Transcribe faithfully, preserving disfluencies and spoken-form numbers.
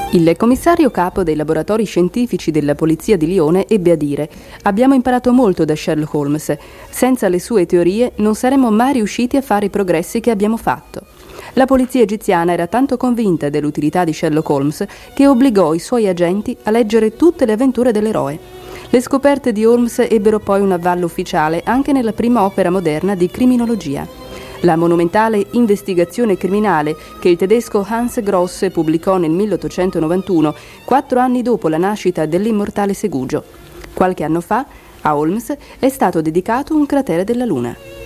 Il commissario capo dei laboratori scientifici della polizia di Lione ebbe a dire: «Abbiamo imparato molto da Sherlock Holmes. Senza le sue teorie non saremmo mai riusciti a fare i progressi che abbiamo fatto». La polizia egiziana era tanto convinta dell'utilità di Sherlock Holmes che obbligò i suoi agenti a leggere tutte le avventure dell'eroe. Le scoperte di Holmes ebbero poi un avallo ufficiale anche nella prima opera moderna di criminologia. La monumentale Investigazione criminale che il tedesco Hans Grosse pubblicò nel milleottocentonovantuno, quattro anni dopo la nascita dell'immortale Segugio. Qualche anno fa, a Holmes è stato dedicato un cratere della Luna.